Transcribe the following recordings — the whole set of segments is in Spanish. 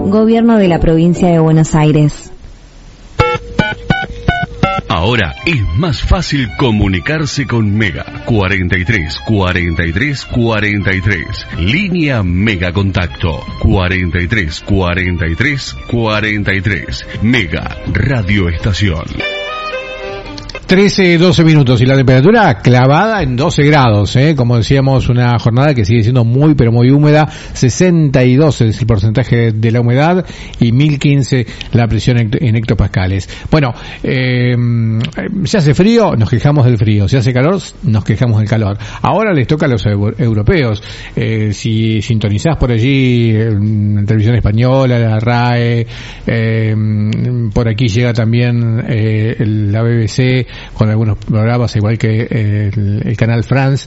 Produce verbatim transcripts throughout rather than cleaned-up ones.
Gobierno de la Provincia de Buenos Aires. Ahora es más fácil comunicarse con Mega. cuarenta y tres, cuarenta y tres, cuarenta y tres. Línea Mega Contacto. cuarenta y tres, cuarenta y tres, cuarenta y tres. Mega Radio Estación. trece, doce minutos y la temperatura clavada en doce grados, ¿eh? Como decíamos, una jornada que sigue siendo muy pero muy húmeda. Sesenta y dos es el porcentaje de la humedad y mil quince la presión en hectopascales. Bueno, eh, se hace frío, nos quejamos del frío. Se hace calor, nos quejamos del calor. Ahora les toca a los europeos. Eh, si sintonizás por allí en televisión española, la R A E, eh, por aquí llega también eh, la B B C con algunos programas, igual que eh, el, el Canal France.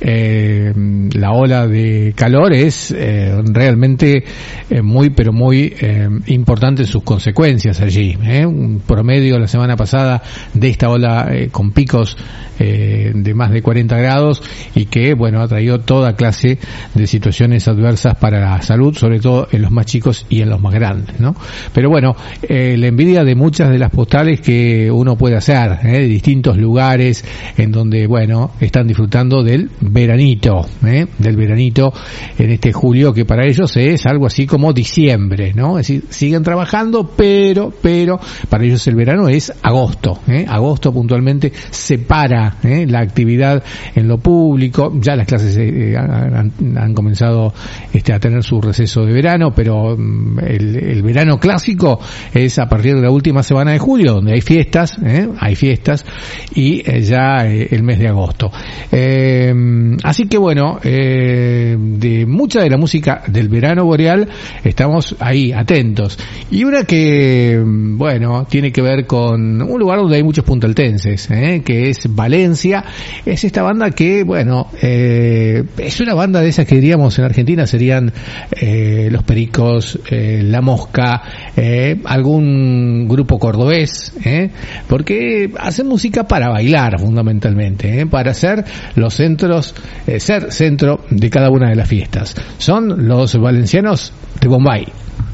Eh, la ola de calor es eh, realmente eh, muy pero muy eh, importante en sus consecuencias allí, ¿eh? Un promedio la semana pasada de esta ola eh, con picos eh, de más de cuarenta grados y que, bueno, ha traído toda clase de situaciones adversas para la salud, sobre todo en los más chicos y en los más grandes, ¿no? Pero bueno, eh, la envidia de muchas de las postales que uno puede hacer, ¿eh? De distintos lugares en donde, bueno, están disfrutando del veranito, ¿eh? Del veranito en este julio, que para ellos es algo así como diciembre, ¿no? Es decir, siguen trabajando, pero, pero, para ellos el verano es agosto, ¿eh? Agosto puntualmente separa, ¿eh? La actividad en lo público. Ya las clases eh, han, han comenzado este, a tener su receso de verano, pero mm, el, el verano clásico es a partir de la última semana de julio, donde hay fiestas, ¿eh? Hay fiestas, y eh, ya eh, el mes de agosto. Eh, así que bueno, eh, de mucha de la música del verano boreal estamos ahí atentos. Y una que, bueno, tiene que ver con un lugar donde hay muchos puntaltenses, ¿eh? Que es Valencia. Es esta banda que, bueno, eh, es una banda de esas que diríamos en Argentina serían eh, Los Pericos, eh, La Mosca, eh, algún grupo cordobés, ¿eh? Porque hacen música para bailar fundamentalmente, ¿eh? Para ser los centros, eh, ser centro de cada una de las fiestas. Son los valencianos de Bombay.